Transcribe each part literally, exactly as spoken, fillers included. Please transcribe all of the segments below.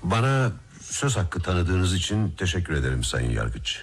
Bana söz hakkı tanıdığınız için teşekkür ederim Sayın Yargıç.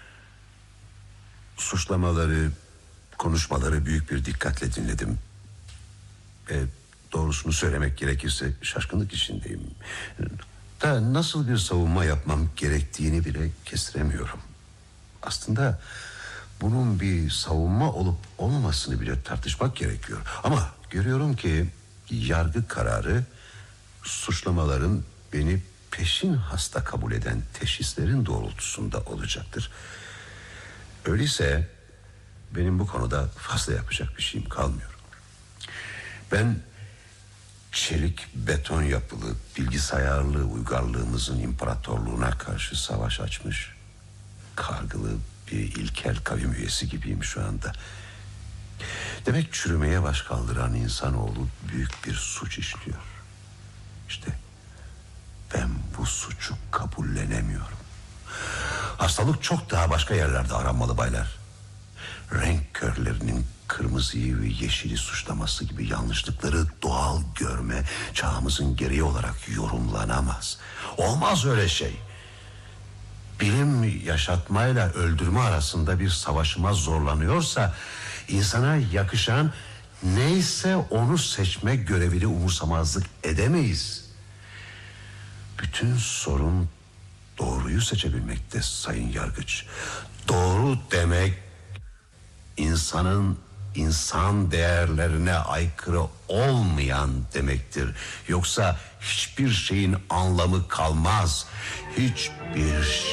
Suçlamaları, konuşmaları büyük bir dikkatle dinledim. E, doğrusunu söylemek gerekirse şaşkınlık içindeyim. Da nasıl bir savunma yapmam gerektiğini bile kestiremiyorum. Aslında bunun bir savunma olup olmamasını bile tartışmak gerekiyor. Ama görüyorum ki yargı kararı suçlamaların beni peşin hasta kabul eden teşhislerin doğrultusunda olacaktır. Öyleyse benim bu konuda fazla yapacak bir şeyim kalmıyor. Ben çelik beton yapılı bilgisayarlı uygarlığımızın imparatorluğuna karşı savaş açmış kargılı bir ilkel kavim üyesi gibiyim şu anda. Demek çürümeye baş kaldıran insanoğlu büyük bir suç işliyor. İşte ben bu suçu kabullenemiyorum. Hastalık çok daha başka yerlerde aranmalı baylar. Renk körlerinin kırmızıyı ve yeşili suçlaması gibi yanlışlıkları doğal görme çağımızın gereği olarak yorumlanamaz. Olmaz öyle şey. Bilim yaşatmayla öldürme arasında bir savaşıma zorlanıyorsa insana yakışan neyse onu seçme görevini umursamazlık edemeyiz. Bütün sorun doğruyu seçebilmekte Sayın Yargıç. Doğru demek insanın insan değerlerine aykırı olmayan demektir. Yoksa hiçbir şeyin anlamı kalmaz. Hiçbir şey.